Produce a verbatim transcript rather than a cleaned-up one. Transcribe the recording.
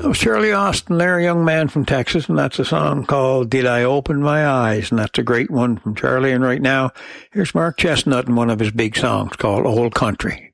That was Charlie Austin there, a young man from Texas, and that's a song called Did I Open My Eyes, and that's a great one from Charlie. And right now, here's Mark Chestnut in one of his big songs called Old Country.